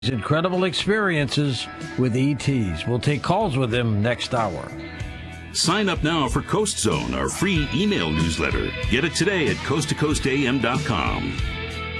incredible experiences with ETs. We'll take calls with them next hour. Sign up now for Coast Zone, our free email newsletter. Get it today at coasttocoastam.com.